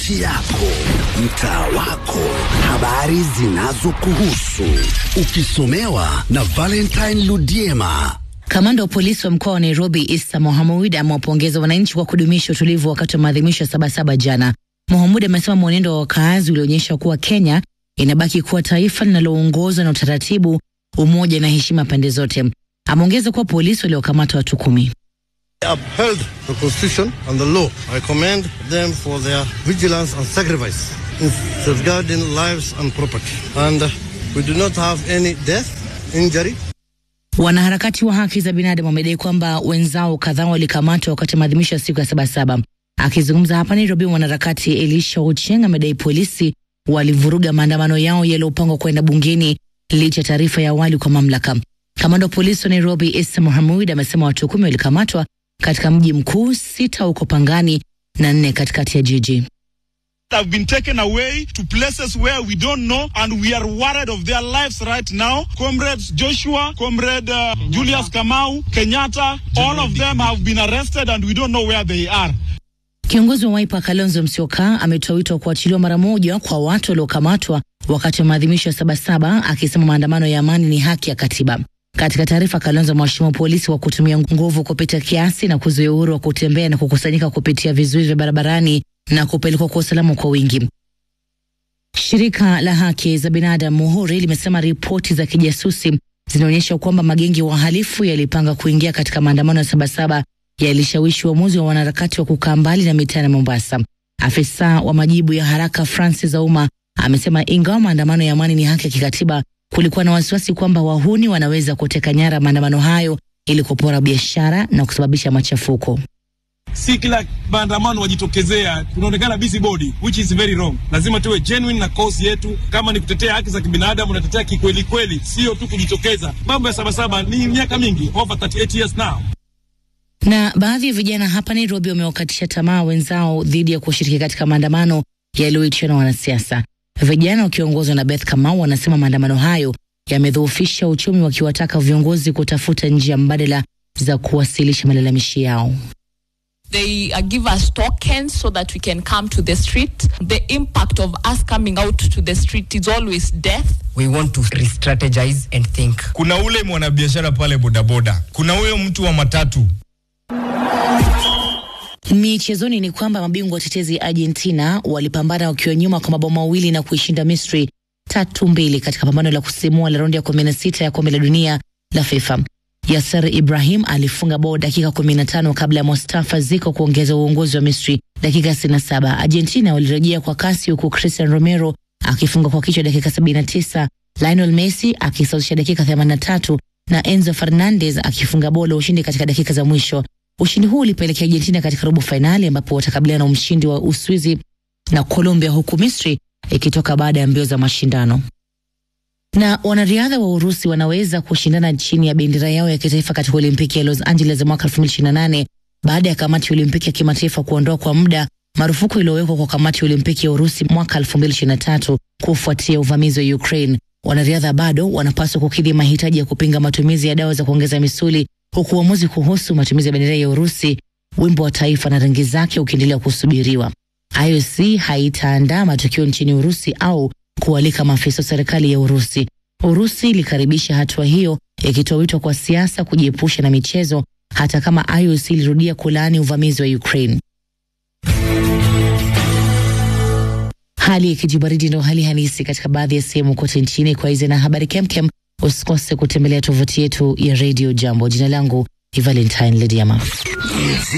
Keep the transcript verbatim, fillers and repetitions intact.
kaunti yako, mtaa wako, habari zinazokuhusu, ukisomewa na Valentine Ludiema. Kamanda wa polisi wa mkoa wa Nairobi Issa Mohamud amewapongeza wananchi kwa kudumisha utulivu wakati wa maadhimisho ya Sabasaba jana. Mohamud amesema mwenendo wa wakaazi ulionyesha kuwa Kenya inabaki kuwa taifa linaloongozwa na utaratibu, umoja na heshima pande zote. Ameongeza kuwa polisi waliokamata watu kumi upheld the constitution and the law. I commend them for their vigilance and sacrifice in safeguarding lives and property. And uh, we do not have any death, injury. Wanaharakati wa haki za binadamu wamedai kwamba wenzao kadhaa walikamatwa wakati maadhimisho ya siku ya Sabasaba. Akizungumza hapa Nairobi, mwanaharakati Elisha Ochieng amedai polisi walivuruga maandamano yao yaliyopangwa kwenda bungeni licha taarifa ya awali kwa mamlaka. Kamanda wa polisi wa Nairobi Issa Mohamud amesema watu kumi walikamatwa katika mji mkuu, sita huko Pangani na nne katikati ya jiji. Have been taken away to places where we don't know, and we are worried of their lives right now. Comrades Joshua, Comrade uh, Julius Kamau, Kenyatta, all of them have been arrested and we don't know where they are. Kiongozi wa Wiper Kalonzo Musyoka ametoa wito wa kuachiliwa mara moja kwa watu waliokamatwa wakati wa maadhimisho ya Sabasaba, akisema maandamano ya amani ni haki ya katiba. Katika taarifa, Kalonzo amewashutumu polisi wa kutumia nguvu kupita kiasi na kuzuia uhuru wa kutembea na kukusanyika kupitia vizuizi vya barabarani na kupelekwa kwa usalama kwa wingi. Shirika la haki za binadamu Muhuri limesema ripoti za kijasusi zinaonyesha kwamba magengi wa wahalifu yalipanga kuingia katika maandamano ya Sabasaba yalishawishi uamuzi wa wanaharakati wa kukaa mbali na mitaa ya Mombasa. Afisa wa majibu ya haraka Francis Auma amesema ingawa maandamano ya amani ni haki ya kikatiba, kulikuwa na wasiwasi kwamba wahuni wanaweza kuteka nyara maandamano hayo ili kupora biashara na kusababisha machafuko. Si kila maandamano wajitokezea tunaonekana busy body, which is very wrong. Lazima tuwe genuine na cause yetu. Kama ni kutetea haki za kibinadamu, natetea kikweli kweli, sio tu kujitokeza. Mambo ya Sabasaba ni miaka mingi, over thirty-eight years now. Na baadhi ya vijana hapa Nairobi wamewakatisha tamaa wenzao dhidi ya kushiriki katika maandamano yaliyoitishwa na wanasiasa. Vijana wakiongozwa na Beth Kamau wanasema maandamano hayo yamedhoofisha uchumi, wakiwataka viongozi kutafuta njia mbadala za kuwasilisha malalamishi yao. They uh, give us tokens so that we can come to the street. The impact of us coming out to the street is always death. We want to re-strategize and think. Kuna ule mwanabiashara pale bodaboda. Kuna huyo mtu wa matatu. Michezoni ni kwamba mabingwa watetezi Argentina walipambana wakiwa nyuma kwa mabao mawili na kuishinda Misri tatu mbili katika pambano la kusimua la raundi ya kumi na sita ya kombe la dunia la FIFA. Yasser Ibrahim alifunga bao dakika kumi na tano kabla ya Mustafa Ziko kuongeza uongozi wa Misri dakika sitini na saba. Argentina walirejea kwa kasi huku Cristiano Romero akifunga kwa kichwa dakika sabini na tisa, Lionel Messi akisawazisha dakika themanini na tatu na Enzo Fernandez akifunga bao la ushindi katika dakika za mwisho. Ushindi huu ulipelekea Argentina katika robo finali ambapo watakabiliana na mshindi wa Uswizi na Colombia, huku Misri ikitoka baada ya mbio za mashindano. Na wanariadha wa Urusi wanaweza kushindana chini ya bendera yao ya kitaifa katika Olimpiki ya Los Angeles mwaka elfu mbili ishirini na nane baada ya kamati ya Olimpiki ya kimataifa kuondoa kwa muda marufuku iliyowekwa kwa kamati ya Olimpiki ya Urusi mwaka elfu mbili ishirini na tatu kufuatia uvamizi wa Ukraine. Wanariadha bado wanapaswa kukidhi mahitaji ya kupinga matumizi ya dawa za kuongeza misuli, huku uamuzi kuhusu matumizi ya bendera ya Urusi, wimbo wa taifa na rangi zake ukiendelea kusubiriwa. I O C haitaandaa matukio nchini Urusi au kualika maafisa wa serikali ya Urusi. Urusi ilikaribisha hatua hiyo, ikitoa wito kwa siasa kujiepusha na michezo, hata kama I O C ilirudia kulaani uvamizi wa Ukraine. Hali ya kijibaridi ndio hali halisi katika baadhi ya sehemu kote nchini. Kwa hizi na habari kemkem, usikose kutembelea tovuti yetu ya Radio Jambo. Jina langu ni Valentine Ludiema.